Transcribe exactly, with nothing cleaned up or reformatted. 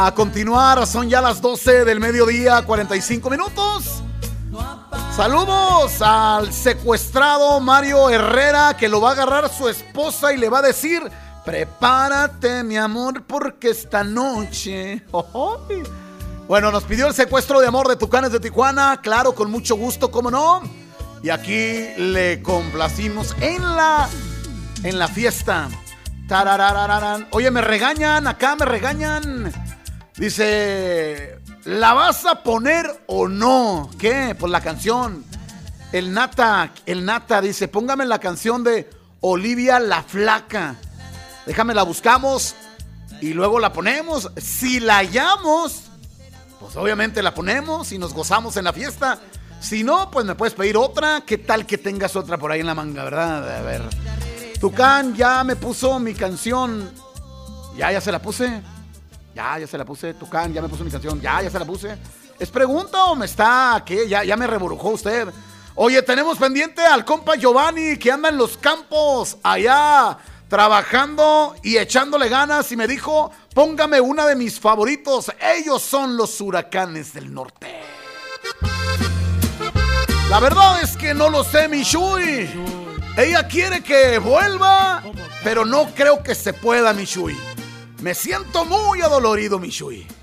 A continuar, son ya las doce del mediodía, cuarenta y cinco minutos. Saludos al secuestrado Mario Herrera, que lo va a agarrar su esposa y le va a decir: prepárate, mi amor, porque esta noche... Bueno, nos pidió el secuestro de amor de Tucanes de Tijuana. Claro, con mucho gusto, cómo no. Y aquí le complacimos en la, en la fiesta. Tararararán. Oye, me regañan, acá me regañan. Dice, ¿la vas a poner o no? ¿Qué? Pues la canción. El Nata, el Nata dice, póngame la canción de Olivia la Flaca. Déjame la buscamos y luego la ponemos. Si la hallamos, pues obviamente la ponemos y nos gozamos en la fiesta. Si no, pues me puedes pedir otra. ¿Qué tal que tengas otra por ahí en la manga, verdad? A ver. Tucán ya me puso mi canción. Ya, ya se la puse. Ya, ya se la puse. Tucán ya me puso mi canción. Ya, ya se la puse. ¿Es pregunta o me está? ¿Qué? Ya, ya me reburujó usted. Oye, tenemos pendiente al compa Giovanni, que anda en los campos allá trabajando y echándole ganas, y me dijo, póngame una de mis favoritos. Ellos son los Huracanes del Norte. La verdad es que no lo sé, mi Chuy. Ella quiere que vuelva, pero no creo que se pueda, mi Chuy. Me siento muy adolorido, mi Chuy.